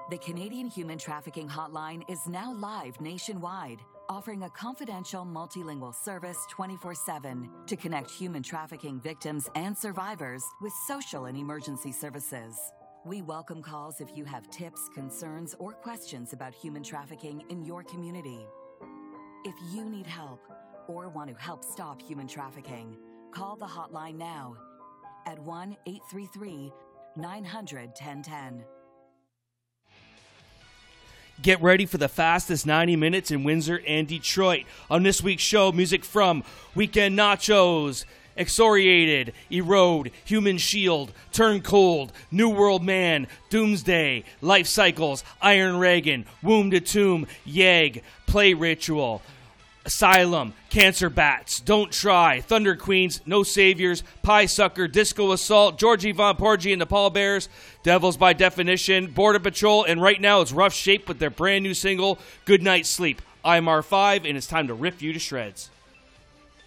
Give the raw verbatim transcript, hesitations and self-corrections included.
The Canadian Human Trafficking Hotline is now live nationwide, offering a confidential multilingual service twenty-four seven to connect human trafficking victims and survivors with social and emergency services. We welcome calls if you have tips, concerns, or questions about human trafficking in your community. If you need help or want to help stop human trafficking, call the hotline now at one eight three three, nine hundred, ten ten. Get ready for the fastest ninety minutes in Windsor and Detroit. On this week's show, music from Weekend Nachos, Excoriated, Erode, Human Shield, Turn Cold, New World Man, Doomsday, Life Cycles, Iron Reagan, Womb to Tomb, Yeg, Play Ritual, Asylum, Cancer Bats, Don't Try, Thunder Queens, No Saviors, Pie Sucker, Disco Assault, Georgie Von Porgy and the Pallbearers, Devils by Definition, Border Patrol, and right now it's Rough Shape with their brand new single, Good Night Sleep. I'm R five, and it's time to rip you to shreds.